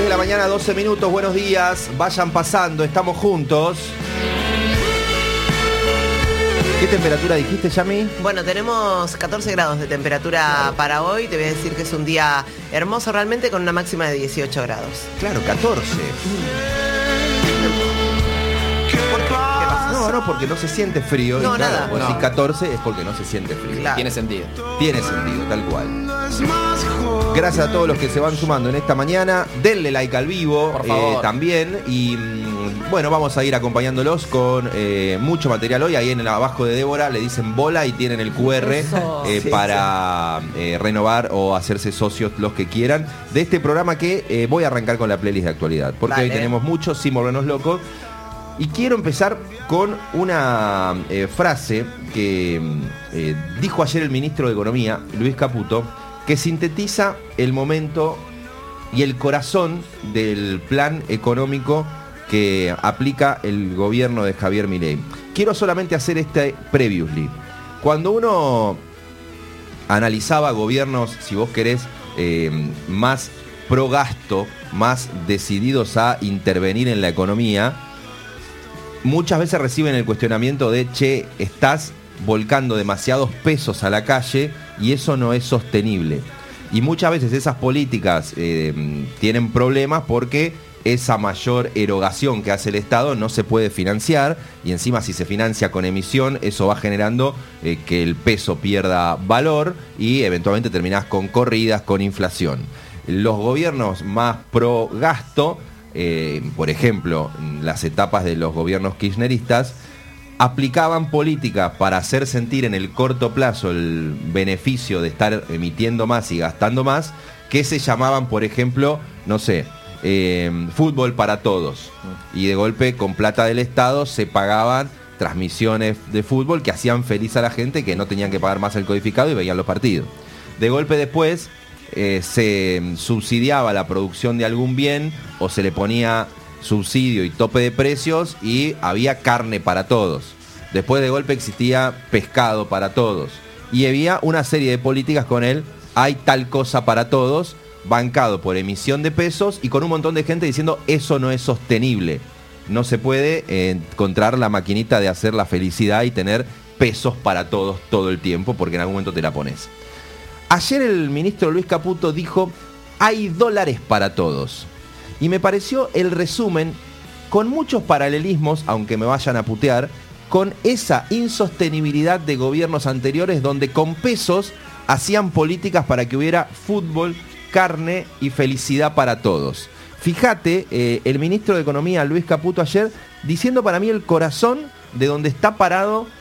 la mañana, 12 minutos, buenos días, vayan pasando, estamos juntos. ¿Qué temperatura dijiste, Yami? Bueno, tenemos 14 grados de temperatura para hoy. Te voy a decir que es un día hermoso realmente con una máxima de 18 grados. Claro, 14. ¿Por qué? ¿Qué pasa? No, porque no se siente frío. No, y claro, nada. vos decís 14 es porque no se siente frío. Claro. Tiene sentido. Tiene sentido, tal cual. Gracias a todos los que se van sumando en esta mañana. Denle like al vivo, por favor. también. Y bueno, vamos a ir acompañándolos con mucho material hoy. Ahí en el abajo de Débora le dicen bola y tienen el QR para renovar o hacerse socios los que quieran de este programa que voy a arrancar con la playlist de actualidad. Porque Dale. hoy tenemos mucho sin volvernos locos. Y quiero empezar con una frase que dijo ayer el ministro de Economía, Luis Caputo, que sintetiza el momento y el corazón del plan económico que aplica el gobierno de Javier Milei. Quiero solamente hacer este previously. Cuando uno analizaba gobiernos, si vos querés, más pro gasto, más decididos a intervenir en la economía, muchas veces reciben el cuestionamiento de, che, estás volcando demasiados pesos a la calle y eso no es sostenible. Y muchas veces esas políticas tienen problemas porque esa mayor erogación que hace el Estado no se puede financiar, y encima si se financia con emisión, eso va generando que el peso pierda valor y eventualmente terminás con corridas, con inflación. Los gobiernos más pro gasto, por ejemplo, las etapas de los gobiernos kirchneristas, aplicaban políticas para hacer sentir en el corto plazo el beneficio de estar emitiendo más y gastando más, que se llamaban, por ejemplo, no sé, fútbol para todos. Y de golpe, con plata del Estado, se pagaban transmisiones de fútbol que hacían feliz a la gente, que no tenían que pagar más el codificado y veían los partidos. De golpe después se subsidiaba la producción de algún bien o se le ponía subsidio y tope de precios y había carne para todos. Después de golpe existía pescado para todos. Y había una serie de políticas con él, hay tal cosa para todos, bancado por emisión de pesos y con un montón de gente diciendo eso no es sostenible. No se puede encontrar la maquinita de hacer la felicidad y tener pesos para todos todo el tiempo porque en algún momento te la pones. Ayer el ministro Luis Caputo dijo, hay dólares para todos. Y me pareció el resumen, con muchos paralelismos, aunque me vayan a putear, con esa insostenibilidad de gobiernos anteriores donde con pesos hacían políticas para que hubiera fútbol, carne y felicidad para todos. Fíjate, el ministro de Economía, Luis Caputo, ayer, diciendo para mí el corazón de donde está parado